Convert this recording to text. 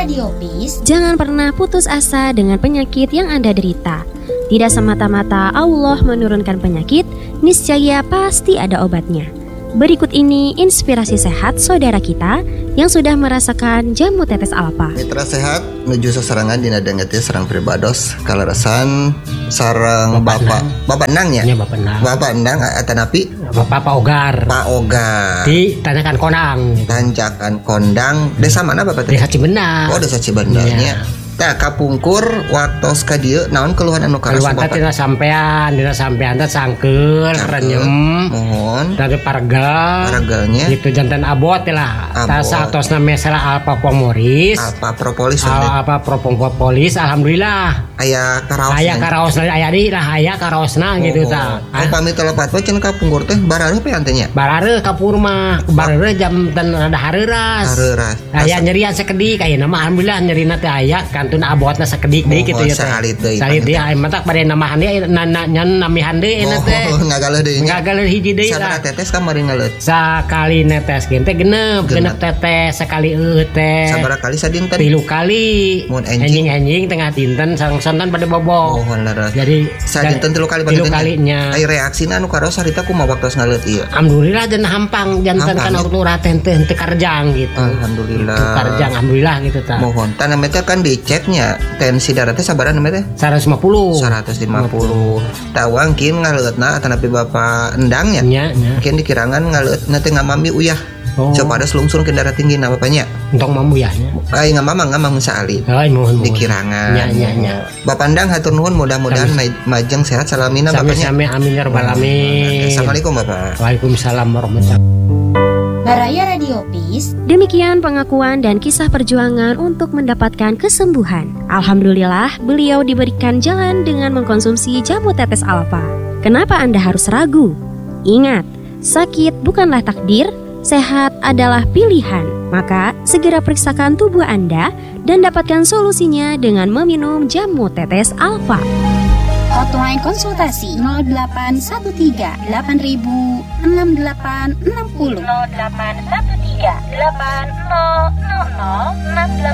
Radio Peace, jangan pernah putus asa dengan penyakit yang Anda derita. Tidak semata-mata Allah menurunkan penyakit, niscaya pasti ada obatnya. Berikut ini inspirasi sehat saudara kita yang sudah merasakan jamu tetes alfa. Mitra sehat menuju seserangan dina dengeti serang pribados kalerasan sarang Bapak Endang ya? Iya Bapak Endang atanapi Bapak Ogar. Pak Ogar. Di Tanjakan Kondang. Tanjakan Kondang. Desa mana Bapak? Desa Cibendah. Oh, Desa Cibendarnya. Tah kapungkur waktos ka dieu naon keluhan anu keluhan teh dina sampean teh sangkeul renyem mohon dari paragalnya gitu jantan abot lah tah saatosna mesela alpa pomoris alpa propolis alhamdulillah aya karaosna aya di lah aya karaosna gitu tah pamit telepat we cenah kapungkur teh barareuh pe antenya barareuh kapur mah barareuh jam dan rada hareuras aya nyerian sakedik ayeuna mah alhamdulillah nyerina teh aya kantun abotna sakedik deui kitu ya teh. Salit deui aya matak bade namahan deui nyan namihan deui eta teh. Ngagaleun deui. Ngagaleun hiji deui lah. Sabaraha tetes kamari ngaleut? Sakali netes ge teh genep tetes sakali teh. Sabaraha kali sadinten? 3 kali. Mun enjing tengah dinten sareng-sareng bade bobo. Mohon leres. Jadi sadinten 3 kali bade 3 kalinya. Ai reaksina anu karos harita kumaha waktos ngaleut ieu? Alhamdulillah dan hampang janten kana urut teh teu karjang gitu. Alhamdulillah. Karjang alhamdulillah gitu tah. Mohon tanah meter kan diceknya tensi darah teh sabaraha namanya teh 150 tawangkin ngaleutna atanapi Bapak Endang nya mungkin dikirangan ngaleutna teh ngamami uyah coba ada selungsung ke darah tinggi na bapaknya entong mamu ya ai ngamamang saali dikirangan nya Bapak Endang hatur nuhun mudah-mudahan majeng sehat salamina bapaknya sami amin ya rabbal alamin. Assalamualaikum Bapak. Waalaikumsalam warahmatullahi Baraya Radio Peace. Demikian pengakuan dan kisah perjuangan untuk mendapatkan kesembuhan. Alhamdulillah, beliau diberikan jalan dengan mengkonsumsi jamu tetes alfa. Kenapa Anda harus ragu? Ingat, sakit bukanlah takdir, sehat adalah pilihan. Maka, segera periksakan tubuh Anda dan dapatkan solusinya dengan meminum jamu tetes alfa. Hotline konsultasi 0813 8000 6860 0813 8000 6860